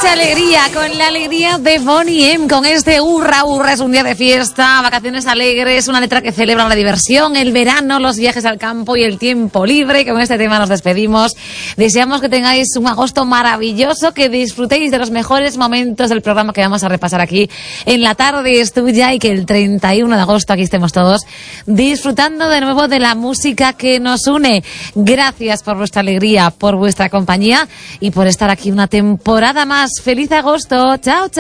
mucha alegría, con la alegría de Boney M, con este hurra, hurra, es un día de fiesta, vacaciones alegres, una letra que celebra la diversión, el verano, los viajes al campo y el tiempo libre. Con este tema nos despedimos. Deseamos que tengáis un agosto maravilloso, que disfrutéis de los mejores momentos del programa que vamos a repasar aquí en La Tarde es Tuya, y que el 31 de agosto aquí estemos todos disfrutando de nuevo de la música que nos une. Gracias por vuestra alegría, por vuestra compañía y por estar aquí una temporada más. ¡Feliz agosto! ¡Chao, chao!